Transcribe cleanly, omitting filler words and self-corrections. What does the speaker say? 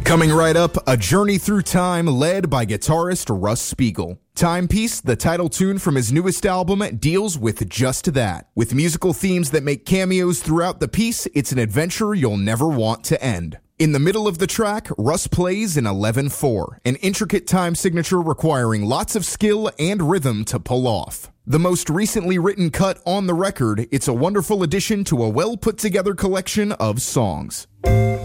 Coming right up, a journey through time led by guitarist Russ Spiegel. Timepiece, the title tune from his newest album, deals with just that. With musical themes that make cameos throughout the piece, it's an adventure you'll never want to end. In the middle of the track, Russ plays in 11/4, an intricate time signature requiring lots of skill and rhythm to pull off. The most recently written cut on the record, it's a wonderful addition to a well-put-together collection of songs.